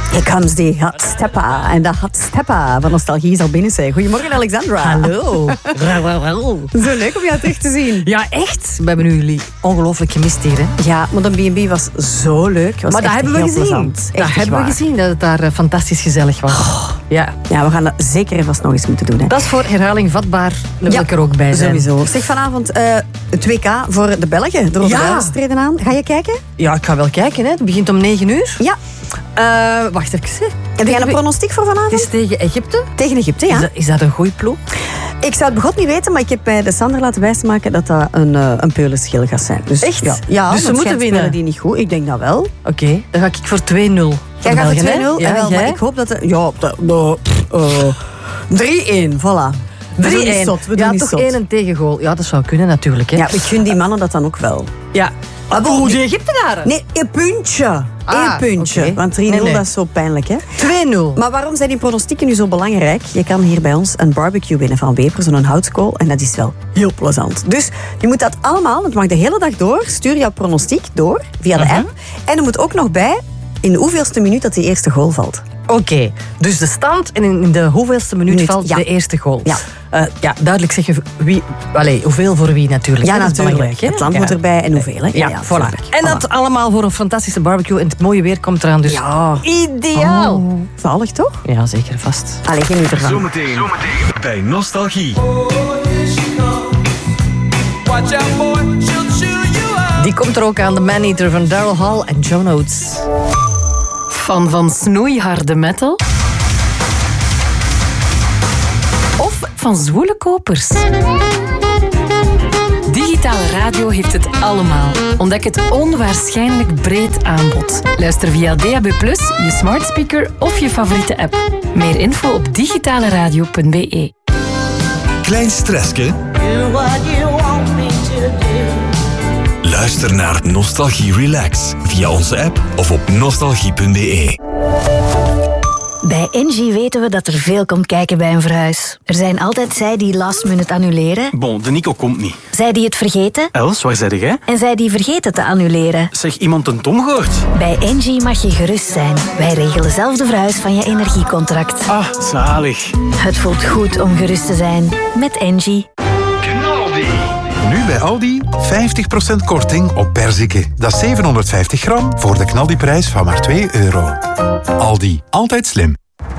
Here comes the hot stepper. En de hot stepper van Nostalgie zal binnen zijn. Goedemorgen, Alexandra. Hallo. Zo leuk om jou terug te zien. Ja, echt. We hebben jullie ongelooflijk gemist hier. Hè? Ja, maar de B&B was zo leuk. Was maar dat hebben we gezien. Plezant. Dat hebben we gezien, dat het daar fantastisch gezellig was. Oh. Ja. Ja, we gaan dat zeker en vast nog eens moeten doen. Hè. Dat is voor herhaling vatbaar. Daar wil ik er ook bij zijn. Sowieso. Zeg, vanavond het WK voor de Belgen. De Rotterdamers treden aan. Ga je kijken? Ja, ik ga wel kijken. Hè. Het begint om 9:00. Ja. Wacht even. Heb jij een pronostiek voor vanavond? Het is tegen Egypte. Tegen Egypte, ja. Is dat een goeie ploeg? Ik zou het begot niet weten, maar ik heb bij de Sander laten wijsmaken dat dat een peulenschil gaat zijn. Dus, echt? Ja, dus ze moeten winnen. Die niet goed. Ik denk dat wel. Oké, dan ga ik voor 2-0. Jij gaat voor 2-0? Ja, wel, maar ik hoop dat... 3-1, voilà. 3-1. Ja, toch 1 tegengoal. Ja, dat zou kunnen natuurlijk. Hè. Ja, ik gun die mannen dat dan ook wel. Ja. Hoe de Egyptenaren? Nee, een puntje. Eén puntje. Okay. Want 3-0, dat is zo pijnlijk, hè? 2-0. Maar waarom zijn die pronostieken nu zo belangrijk? Je kan hier bij ons een barbecue winnen van Weper, zo'n houtskool. En dat is wel heel plezant. Dus je moet dat allemaal, het mag de hele dag door, stuur jouw pronostiek door via de app. En er moet ook nog bij in de hoeveelste minuut dat die eerste goal valt. Oké, dus de stand en in de hoeveelste minuut valt de eerste goal. Ja. Duidelijk zeggen hoeveel voor wie natuurlijk. Ja, dat is belangrijk. Het land moet erbij en hoeveel. Hè? Ja, voilà. En dat allemaal voor een fantastische barbecue. En het mooie weer komt eraan, dus ideaal. Oh, zalig toch? Ja, zeker vast. Allee, geniet ervan. Zometeen bij Nostalgie. Die komt er ook aan, de Man-Eater van Daryl Hall en John Oates. Fan van snoeiharde metal? Of van zwoele kopers? Digitale radio heeft het allemaal. Ontdek het onwaarschijnlijk breed aanbod. Luister via DAB+, je smart speaker of je favoriete app. Meer info op digitaleradio.be. Klein stressje? Luister naar Nostalgie Relax via onze app of op nostalgie.be. Bij Engie weten we dat er veel komt kijken bij een verhuis. Er zijn altijd zij die last minute annuleren. Bon, de Nico komt niet. Zij die het vergeten. Els, waar zei jij? En zij die vergeten te annuleren. Zeg, iemand een Tom gehoord? Bij Engie mag je gerust zijn. Wij regelen zelf de verhuis van je energiecontract. Ah, zalig. Het voelt goed om gerust te zijn. Met Engie. Nu bij Aldi 50% korting op perziken. Dat is 750 gram voor de knaldiprijs van maar €2. Aldi, altijd slim.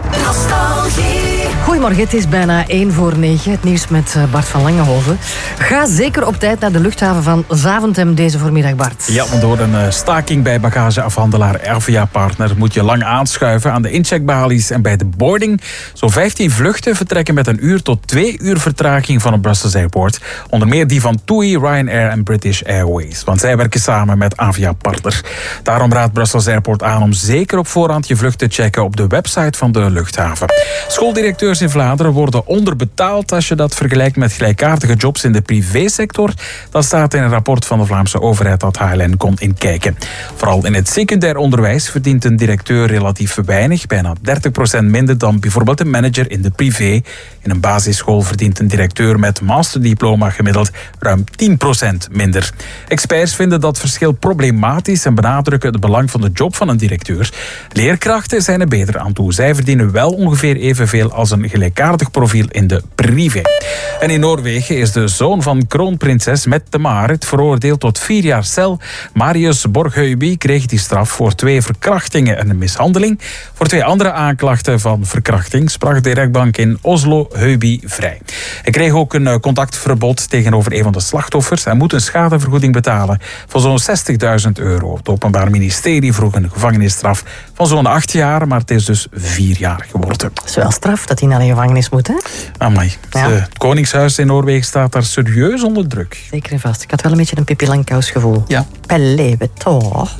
Goedemorgen, het is bijna 8:45. Het nieuws met Bart van Langenhoven. Ga zeker op tijd naar de luchthaven van Zaventem deze voormiddag, Bart. Ja, want door een staking bij bagageafhandelaar Avia Partner moet je lang aanschuiven aan de incheckbalies en bij de boarding. Zo'n 15 vluchten vertrekken met 1 uur tot 2 uur vertraging van het Brussels Airport. Onder meer die van TUI, Ryanair en British Airways. Want zij werken samen met Avia Partner. Daarom raadt Brussels Airport aan om zeker op voorhand je vlucht te checken op de website van de luchthaven. Schooldirecteurs in Vlaanderen worden onderbetaald als je dat vergelijkt met gelijkaardige jobs in de privésector. Dat staat in een rapport van de Vlaamse overheid dat HLN kon inkijken. Vooral in het secundair onderwijs verdient een directeur relatief weinig, bijna 30% minder dan bijvoorbeeld een manager in de privé. In een basisschool verdient een directeur met masterdiploma gemiddeld ruim 10% minder. Experts vinden dat verschil problematisch en benadrukken het belang van de job van een directeur. Leerkrachten zijn er beter aan toe. Zij verdienen wel ongeveer evenveel als een gelijkaardig profiel in de privé. En in Noorwegen is de zoon van kroonprinses Mette-Marit veroordeeld tot 4 jaar cel. Marius Borghøiby kreeg die straf voor 2 verkrachtingen en een mishandeling. Voor 2 andere aanklachten van verkrachting sprak de rechtbank in Oslo Høiby vrij. Hij kreeg ook een contactverbod tegenover een van de slachtoffers. Hij moet een schadevergoeding betalen van zo'n €60.000. Het Openbaar Ministerie vroeg een gevangenisstraf van zo'n 8 jaar, maar het is dus 4 jaar geworden. Het is wel straf dat hij naar de gevangenis moet, hè? Amai. Ja. Het Koningshuis in Noorwegen staat daar serieus onder druk. Zeker en vast. Ik had wel een beetje een Pippi Langkous gevoel. Ja. Pelle, toch?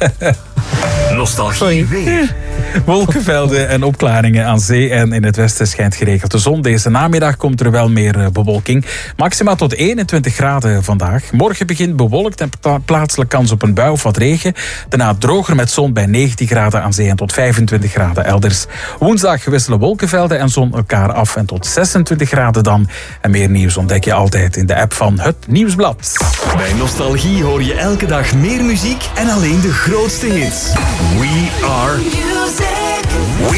Nostalgie weer. Wolkenvelden en opklaringen aan zee en in het westen schijnt geregeld de zon. Deze namiddag komt er wel meer bewolking. Maxima tot 21 graden vandaag. Morgen begint bewolkt en plaatselijk kans op een bui of wat regen. Daarna droger met zon bij 19 graden aan zee en tot 25 graden elders. Woensdag wisselen wolkenvelden en zon elkaar af en tot 26 graden dan. En meer nieuws ontdek je altijd in de app van Het Nieuwsblad. Bij Nostalgie hoor je elke dag meer muziek en alleen de grootste hits. We are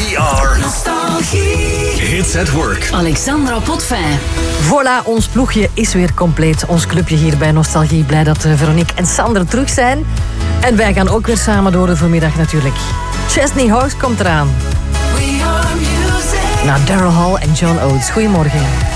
Kids at Work. Alexandra Potvin. Voilà, ons ploegje is weer compleet. Ons clubje hier bij Nostalgie. Blij dat Veronique en Sander terug zijn. En wij gaan ook weer samen door de voormiddag natuurlijk. Chesney Hawkes komt eraan. Na Daryl Hall en John Oates. Goedemorgen.